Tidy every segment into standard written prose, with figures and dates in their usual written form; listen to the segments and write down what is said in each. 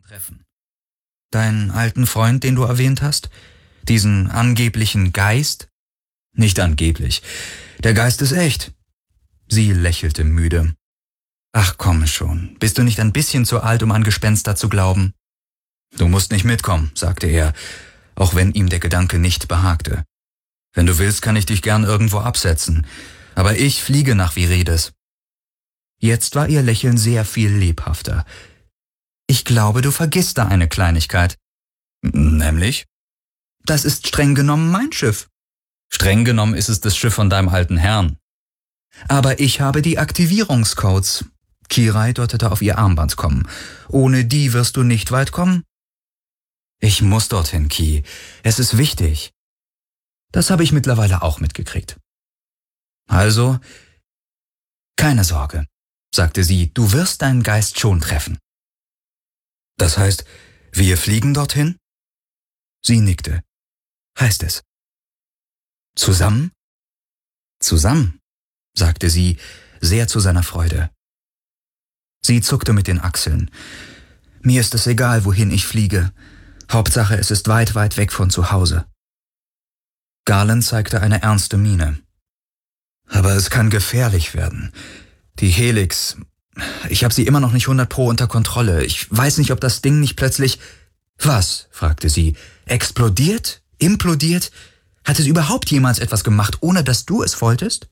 treffen. Deinen alten Freund, den du erwähnt hast? Diesen angeblichen Geist? Nicht angeblich. Der Geist ist echt. Sie lächelte müde. Ach komm schon, bist du nicht ein bisschen zu alt, um an Gespenster zu glauben? Du musst nicht mitkommen, sagte er, auch wenn ihm der Gedanke nicht behagte. Wenn du willst, kann ich dich gern irgendwo absetzen, aber ich fliege nach Viredes. Jetzt war ihr Lächeln sehr viel lebhafter. Ich glaube, du vergisst da eine Kleinigkeit. Nämlich? Das ist streng genommen mein Schiff. Streng genommen ist es das Schiff von deinem alten Herrn. Aber ich habe die Aktivierungscodes. Kirai deutete auf ihr Armband kommen. Ohne die wirst du nicht weit kommen. Ich muss dorthin, Ki. Es ist wichtig. Das habe ich mittlerweile auch mitgekriegt. Also, keine Sorge, sagte sie, du wirst deinen Geist schon treffen. Das heißt, wir fliegen dorthin? Sie nickte. Heißt es. Zusammen? Zusammen, sagte sie, sehr zu seiner Freude. Sie zuckte mit den Achseln. Mir ist es egal, wohin ich fliege. Hauptsache, es ist weit, weit weg von zu Hause. Garland zeigte eine ernste Miene. Aber es kann gefährlich werden. Die Helix, ich habe sie immer noch nicht 100% unter Kontrolle. Ich weiß nicht, ob das Ding nicht plötzlich... Was? Fragte sie. Explodiert? Implodiert? Hat es überhaupt jemals etwas gemacht, ohne dass du es wolltest?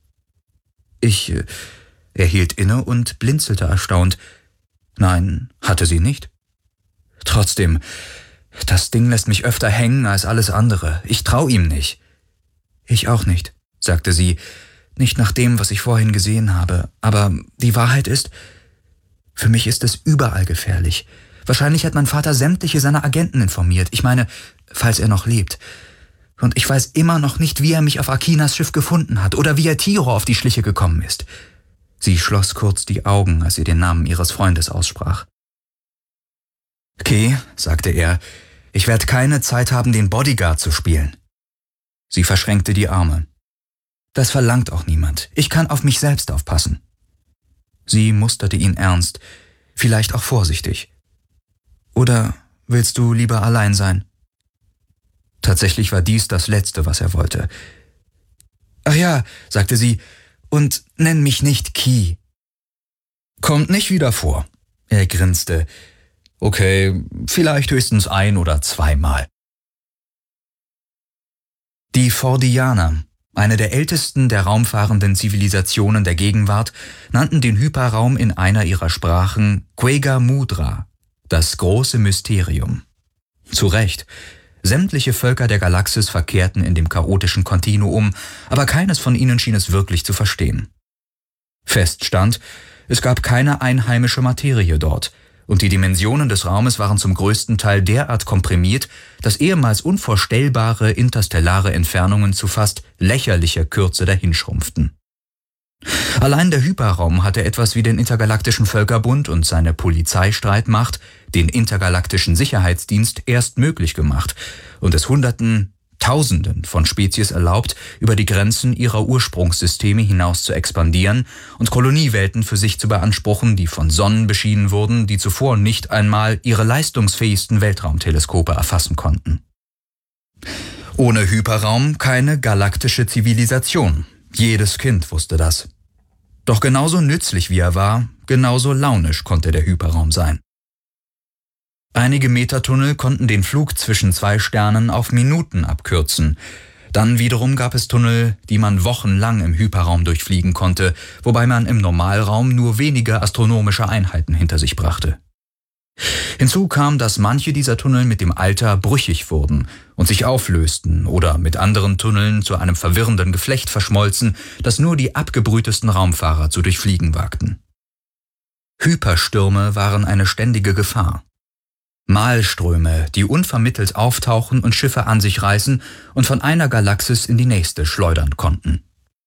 Er hielt inne und blinzelte erstaunt. Nein, hatte sie nicht. Trotzdem, das Ding lässt mich öfter hängen als alles andere. Ich trau ihm nicht. Ich auch nicht, sagte sie. Nicht nach dem, was ich vorhin gesehen habe. Aber die Wahrheit ist, für mich ist es überall gefährlich. Wahrscheinlich hat mein Vater sämtliche seiner Agenten informiert. Ich meine, falls er noch lebt. Und ich weiß immer noch nicht, wie er mich auf Akinas Schiff gefunden hat oder wie er Tiro auf die Schliche gekommen ist. Sie schloss kurz die Augen, als sie den Namen ihres Freundes aussprach. Okay, sagte er, ich werde keine Zeit haben, den Bodyguard zu spielen. Sie verschränkte die Arme. Das verlangt auch niemand. Ich kann auf mich selbst aufpassen. Sie musterte ihn ernst, vielleicht auch vorsichtig. Oder willst du lieber allein sein? Tatsächlich war dies das Letzte, was er wollte. Ach ja, sagte sie, und nenn mich nicht Ki. Kommt nicht wieder vor. Er grinste. Okay, vielleicht höchstens 1- oder 2-mal. Die Fordianer, eine der ältesten der raumfahrenden Zivilisationen der Gegenwart, nannten den Hyperraum in einer ihrer Sprachen Quega Mudra, das große Mysterium. Zu Recht. Sämtliche Völker der Galaxis verkehrten in dem chaotischen Kontinuum, aber keines von ihnen schien es wirklich zu verstehen. Fest stand, es gab keine einheimische Materie dort, und die Dimensionen des Raumes waren zum größten Teil derart komprimiert, dass ehemals unvorstellbare interstellare Entfernungen zu fast lächerlicher Kürze dahinschrumpften. Allein der Hyperraum hatte etwas wie den Intergalaktischen Völkerbund und seine Polizeistreitmacht, den Intergalaktischen Sicherheitsdienst, erst möglich gemacht und es Hunderten, Tausenden von Spezies erlaubt, über die Grenzen ihrer Ursprungssysteme hinaus zu expandieren und Koloniewelten für sich zu beanspruchen, die von Sonnen beschienen wurden, die zuvor nicht einmal ihre leistungsfähigsten Weltraumteleskope erfassen konnten. Ohne Hyperraum keine galaktische Zivilisation. Jedes Kind wusste das. Doch genauso nützlich wie er war, genauso launisch konnte der Hyperraum sein. Einige Metertunnel konnten den Flug zwischen 2 Sternen auf Minuten abkürzen. Dann wiederum gab es Tunnel, die man wochenlang im Hyperraum durchfliegen konnte, wobei man im Normalraum nur wenige astronomische Einheiten hinter sich brachte. Hinzu kam, dass manche dieser Tunnel mit dem Alter brüchig wurden und sich auflösten oder mit anderen Tunneln zu einem verwirrenden Geflecht verschmolzen, das nur die abgebrühtesten Raumfahrer zu durchfliegen wagten. Hyperstürme waren eine ständige Gefahr. Malströme, die unvermittelt auftauchen und Schiffe an sich reißen und von einer Galaxis in die nächste schleudern konnten.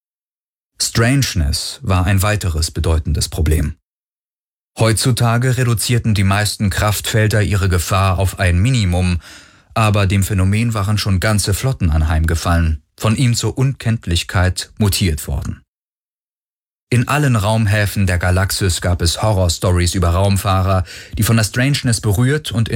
Strangeness war ein weiteres bedeutendes Problem. Heutzutage reduzierten die meisten Kraftfelder ihre Gefahr auf ein Minimum, aber dem Phänomen waren schon ganze Flotten anheimgefallen, von ihm zur Unkenntlichkeit mutiert worden. In allen Raumhäfen der Galaxis gab es Horrorstories über Raumfahrer, die von der Strangeness berührt und